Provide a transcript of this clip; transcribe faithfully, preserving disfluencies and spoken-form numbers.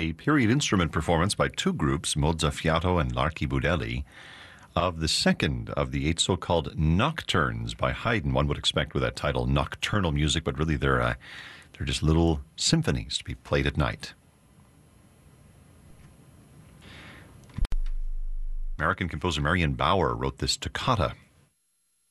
a period instrument performance by two groups, Mozzafiato and L'Archibudelli, of the second of the eight so-called nocturnes by Haydn. One would expect with that title nocturnal music, but really they're, uh, they're just little symphonies to be played at night. American composer Marian Bauer wrote this toccata